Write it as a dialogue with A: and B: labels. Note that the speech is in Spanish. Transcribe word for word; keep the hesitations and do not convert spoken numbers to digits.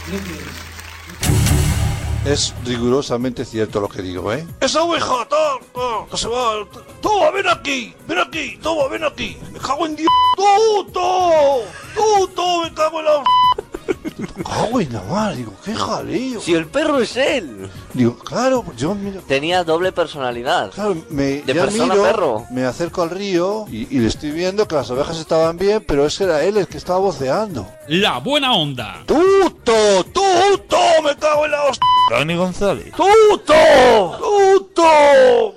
A: Es rigurosamente cierto lo que digo, ¿eh? ¡Esa oveja! ¡Toma! ¡Que se va! ¡Toma, ven aquí! ¡Ven aquí! ¡Toma, ven aquí! ¡Me cago en Dios! ¡Tuto! ¡Tuto! ¡Me cago en la... Me cago en la mar! Digo, ¡qué jaleo!
B: Si el perro es él.
A: Digo, claro, yo miro...
B: Tenía doble personalidad.
A: Claro, me,
B: de
A: ya
B: persona
A: miro,
B: perro.
A: Me acerco al río y, y le estoy viendo que las ovejas estaban bien, pero ese era él el que estaba voceando.
C: La buena onda.
A: ¡Tuto! ¡Tuto! ¡Me cago en la hostia!
D: Dani González.
A: ¡Tuto! ¡Tuto!